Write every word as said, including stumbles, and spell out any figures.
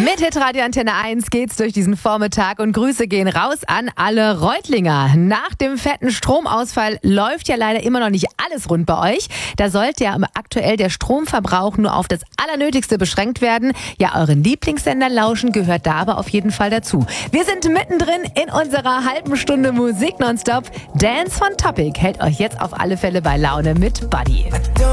Mit Hitradio Antenne eins geht's durch diesen Vormittag und Grüße gehen raus an alle Reutlinger. Nach dem fetten Stromausfall läuft ja leider immer noch nicht alles rund bei euch. Da sollte ja aktuell der Stromverbrauch nur auf das Allernötigste beschränkt werden. Ja, euren Lieblingssender lauschen gehört da aber auf jeden Fall dazu. Wir sind mittendrin in unserer halben Stunde Musik nonstop. Dance von Topic hält euch jetzt auf alle Fälle bei Laune mit Buddy.